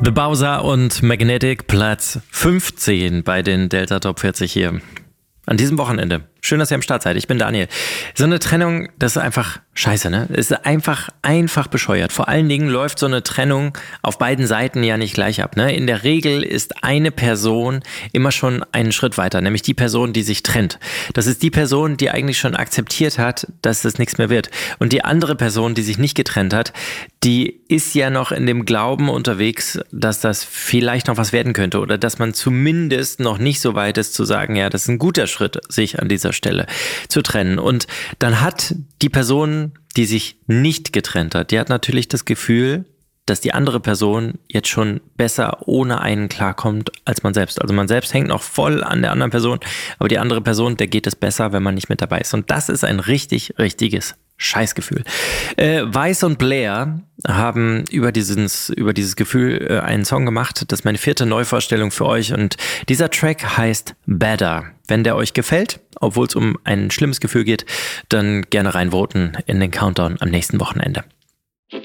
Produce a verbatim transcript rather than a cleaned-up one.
The Bowser und Magnetic, Platz fünfzehn bei den Delta Top vierzig hier. An diesem Wochenende. Schön, dass ihr am Start seid. Ich bin Daniel. So eine Trennung, das ist einfach scheiße, ne? Es ist einfach, einfach bescheuert. Vor allen Dingen läuft so eine Trennung auf beiden Seiten ja nicht gleich ab, ne? In der Regel ist eine Person immer schon einen Schritt weiter, nämlich die Person, die sich trennt. Das ist die Person, die eigentlich schon akzeptiert hat, dass das nichts mehr wird. Und die andere Person, die sich nicht getrennt hat, die ist ja noch in dem Glauben unterwegs, dass das vielleicht noch was werden könnte oder dass man zumindest noch nicht so weit ist zu sagen, ja, das ist ein guter Schritt, sich an dieser Stelle zu trennen. Und dann hat die Person, die sich nicht getrennt hat, die hat natürlich das Gefühl, dass die andere Person jetzt schon besser ohne einen klarkommt als man selbst. Also man selbst hängt noch voll an der anderen Person, aber die andere Person, der geht es besser, wenn man nicht mit dabei ist. Und das ist ein richtig, richtiges Scheißgefühl. Äh, Weiss und Blair haben über dieses, über dieses Gefühl äh, einen Song gemacht. Das ist meine vierte Neuvorstellung für euch und dieser Track heißt Better. Wenn der euch gefällt, obwohl es um ein schlimmes Gefühl geht, dann gerne reinvoten in den Countdown am nächsten Wochenende.